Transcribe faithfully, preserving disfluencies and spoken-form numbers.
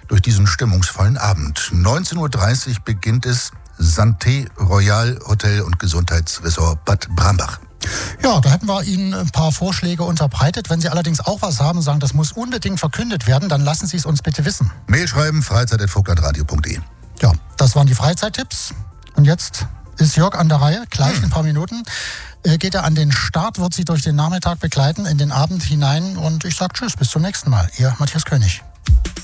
durch diesen stimmungsvollen Abend. neunzehn Uhr dreißig beginnt es. Santé Royal Hotel und Gesundheitsressort Bad Brambach. Ja, da hätten wir Ihnen ein paar Vorschläge unterbreitet. Wenn Sie allerdings auch was haben und sagen, das muss unbedingt verkündet werden, dann lassen Sie es uns bitte wissen. Mail schreiben, freizeit at vogtlandradio punkt de. Ja, das waren die Freizeittipps. Und jetzt ist Jörg an der Reihe, gleich hm. in ein paar Minuten. Äh, geht er an den Start, wird Sie durch den Nachmittag begleiten, in den Abend hinein. Und ich sage Tschüss, bis zum nächsten Mal. Ihr Matthias König.